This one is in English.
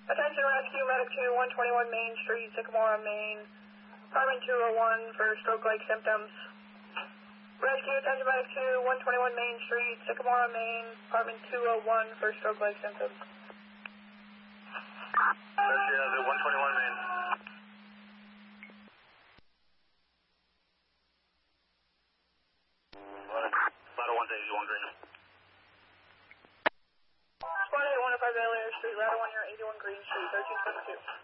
Attention rescue, medic 2, 121 Main Street, Sycamore, Maine. Apartment 201 for stroke-like symptoms. Rescue, attention medic 2, 121 Main Street, Sycamore, Maine. Apartment 201 for stroke-like symptoms. Rescue, 121 Main. Ladder 1 to 81 Green. Squad 81 at 5 Bel Air Street, ladder 1 near 81 Green Street, 1322.